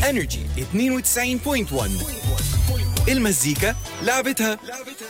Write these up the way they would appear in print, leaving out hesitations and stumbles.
انرجي 92.1 المزيكا لعبتها.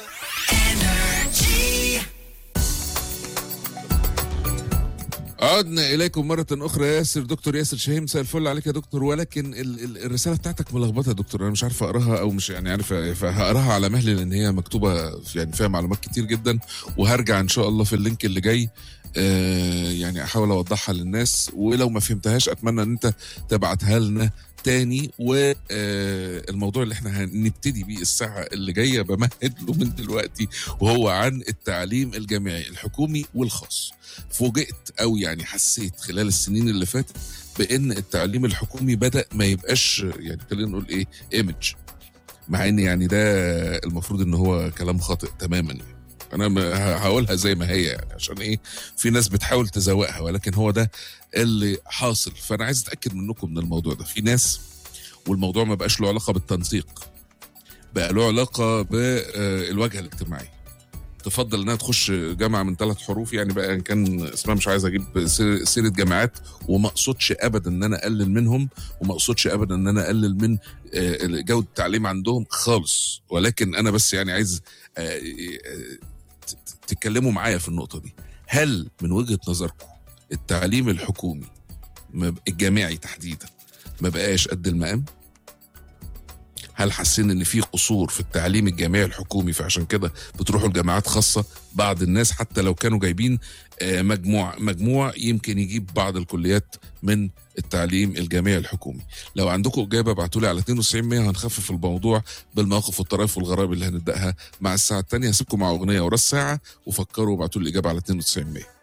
عدنا إليكم مرة أخرى. ياسر، دكتور ياسر شاهين، مساء الفل عليك يا دكتور. ولكن الرسالة بتاعتك ملخبطة يا دكتور، أنا مش عارف أقراها أو مش يعني عارف، فهقراها على مهلي لأن هي مكتوبة يعني فيها معلومات كتير جدا، وهرجع إن شاء الله في اللينك اللي جاي يعني أحاول أوضحها للناس، ولو ما فهمتهاش أتمنى أن أنت تبعتها لنا تاني. والموضوع اللي احنا هنبتدي بيه الساعة اللي جاية بمهد له من دلوقتي، وهو عن التعليم الجامعي الحكومي والخاص. فوجئت أو يعني حسيت خلال السنين اللي فاتت بأن التعليم الحكومي بدأ ما يبقاش يعني خلينا نقول إيه إيمج، مع أن يعني ده المفروض أن هو كلام خاطئ تماما. يعني أنا هقولها زي ما هي يعني عشان إيه، في ناس بتحاول تزوقها ولكن هو ده اللي حاصل. فأنا عايز أتأكد منكم من الموضوع ده. في ناس والموضوع ما بقاش له علاقة بالتنسيق، بقى له علاقة بالواجهة الاجتماعية. تفضل انها تخش جامعه من 3 حروف، يعني بقى ان كان اسمها، مش عايز اجيب سيره جامعات، وما اقصدش ابدا ان انا اقلل منهم، وما اقصدش ابدا ان انا اقلل من جوده التعليم عندهم خالص، ولكن انا بس يعني عايز تتكلموا معايا في النقطه دي. هل من وجهه نظركم التعليم الحكومي الجامعي تحديدا ما بقاش قد المقام؟ هل حاسين ان في قصور في التعليم الجامعي الحكومي فعشان كده بتروحوا الجامعات خاصة؟ بعض الناس حتى لو كانوا جايبين مجموع يمكن يجيب بعض الكليات من التعليم الجامعي الحكومي. لو عندكم إجابة ابعتوا لي على 9200، هنخفف الموضوع بالمواقف والطرائف والغرائب اللي هنبدأها مع الساعة الثانية. هسيبكم مع أغنية ورا الساعة، وفكروا وابعتوا لي الإجابة على 9200.